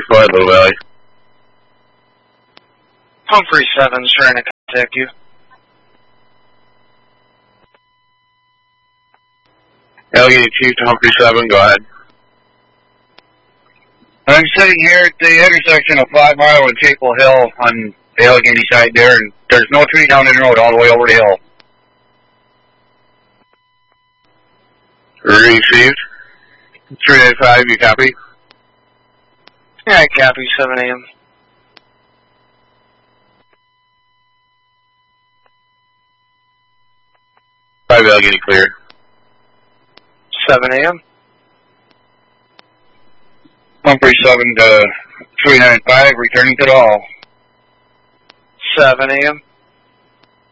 Go ahead, Little Valley. Humphrey 7's trying to contact you. Allegheny Chief to Humphrey 7, go ahead. I'm sitting here at the intersection of 5 Mile and Chapel Hill on the Allegheny side there, and there's no tree down in the road all the way over the hill. Received. 385, you copy? Yeah, I copy, 7 a.m. Allegheny clear. 7 a.m. Humphrey 7 to 395, returning to the hall. 7 a.m.